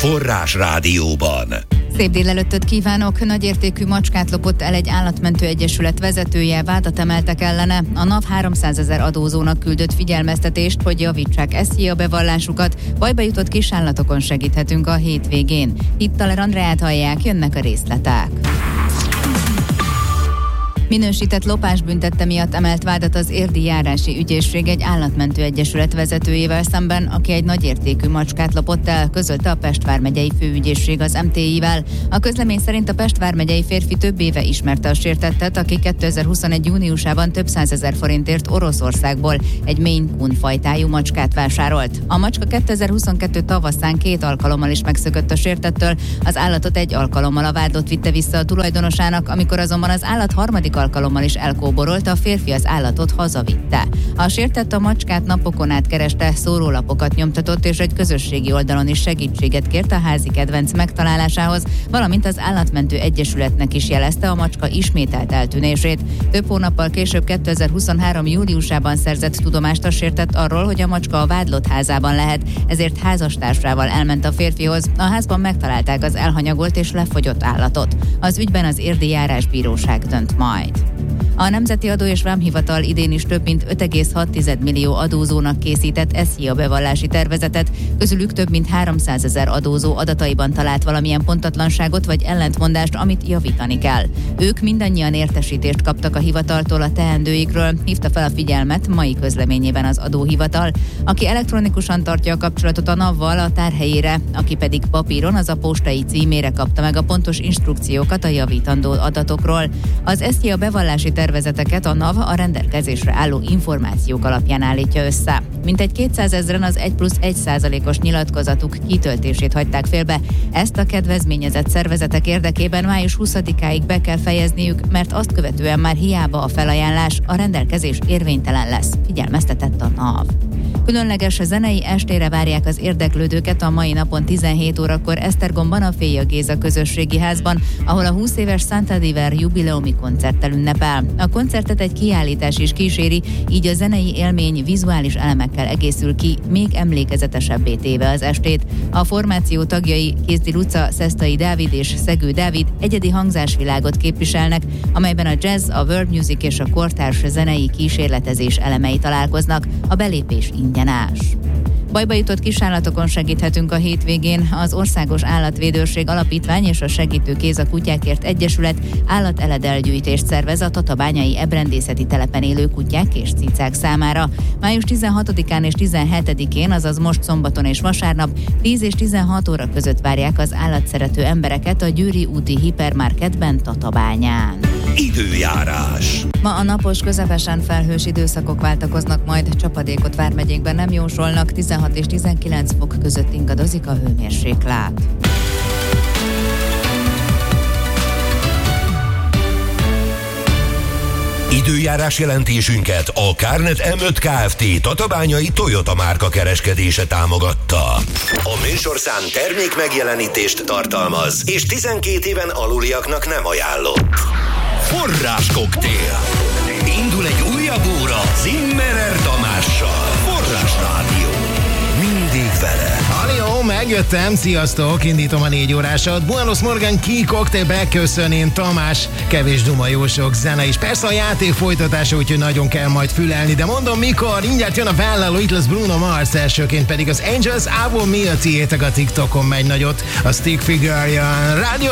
Forrás Rádióban. Szép délelőttöt kívánok! Nagyértékű macskát lopott el egy állatmentő egyesület vezetője, vádat emeltek ellene. A NAV 300 000 adózónak küldött figyelmeztetést, hogy javítsák SZIA bevallásukat. Bajba jutott kisállatokon segíthetünk a hétvégén. Hittaler Andreát hallják, jönnek a részletek. Minősített lopásbüntette miatt emelt vádat az Érdi Járási Ügyészség egy állatmentő egyesület vezetőjével szemben, aki egy nagyértékű macskát lopott el, közölte a Pest vármegyei főügyészség az MTI-vel. A közlemény szerint a Pest vármegyei férfi több éve ismerte a sértettet, aki 2021. júniusában több 100 000 forintért Oroszországból egy Maine Coon fajtájú macskát vásárolt. A macska 2022 tavaszán 2 alkalommal is megszökött a sértettől, az állatot egy alkalommal a vádlott vitte vissza a tulajdonosának, amikor azonban az állat harmadik alkalommal is elkóborolta, a férfi az állatot hazavitte. A sértett a macskát napokon át kereste, szórólapokat nyomtatott, és egy közösségi oldalon is segítséget kért a házi kedvenc megtalálásához, valamint az állatmentő egyesületnek is jelezte a macska ismételt eltűnését. Több hónappal később 2023. júliusában szerzett tudomást a sértett arról, hogy a macska a vádlott házában lehet, ezért házastársával elment a férfihoz. A házban megtalálták az elhanyagolt és lefogyott állatot. Az ügyben az Érdi Járásbíróság dönt majd. A Nemzeti Adó és Vámhivatal idén is több mint 5,6 millió adózónak készített SZIA bevallási tervezetet, közülük több mint 300 000 adózó adataiban talált valamilyen pontatlanságot vagy ellentmondást, amit javítani kell. Ők mindannyian értesítést kaptak a hivataltól a teendőikről, hívta fel a figyelmet mai közleményében az adóhivatal. Aki elektronikusan tartja a kapcsolatot a NAV-val a tárhelyére, aki pedig papíron az a postai címére kapta meg a pontos instrukciókat a javítandó adatokról. Az SZIA bevallási tervezeteket a NAV a rendelkezésre álló információk alapján állítja össze. Mintegy 200 000-en az 1+1%-os nyilatkozatuk kitöltését hagyták félbe. Ezt a kedvezményezett szervezetek érdekében május 20-áig be kell fejezniük, mert azt követően már hiába a felajánlás, a rendelkezés érvénytelen lesz, figyelmeztetett a NAV. Különleges zenei estére várják az érdeklődőket a mai napon 17 órakor Esztergomban a Féja Géza közösségi házban, ahol a 20 éves Santa Diver jubileumi koncerttel ünnepel. A koncertet egy kiállítás is kíséri, így a zenei élmény vizuális elemekkel egészül ki, még emlékezetesebbé téve az estét. A formáció tagjai Kézdi Luca, Szesztai Dávid és Szegő Dávid egyedi hangzásvilágot képviselnek, amelyben a jazz, a world music és a kortárs zenei kísérletezés elemei találkoznak, a belépés ingyenes. Bajba jutott kisállatokon segíthetünk a hétvégén. Az Országos Állatvédőség Alapítvány és a Segítő Kéz a Kutyákért Egyesület állateledelgyűjtést szervez a tatabányai ebrendészeti telepen élő kutyák és cicák számára. Május 16-án és 17-én, azaz most szombaton és vasárnap 10 és 16 óra között várják az állatszerető embereket a Győri úti hipermarketben Tatabányán. Időjárás. Ma a napos, közepesen felhős időszakok váltakoznak, majd csapadékot vármegyékben nem jósolnak, 16 és 19 fok között ingadozik a hőmérséklet. Időjárás jelentésünket a Kárnet M5 Kft. Tatabányai Toyota márka kereskedése támogatta. A műsorszám termék megjelenítést tartalmaz, és 12 éven aluliaknak nem ajánlott. Forráskoktél. Indul egy újabb óra Zimmerer Tamással. Forrás Rádió. Mindig vele. Haló, megjöttem, sziasztok, indítom a 4 órásat. Buenos Morgan Key Cocktail beköszön, én Tamás, kevés duma, jó sok zene is. Persze a játék folytatása, úgyhogy nagyon kell majd fülelni, de mondom mikor, mindjárt jön a vállaló, itt lesz Bruno Mars, elsőként pedig az Angels, Avo, mi a tiétek a TikTokon megy nagyot, a Stick Figure-ja. Rádió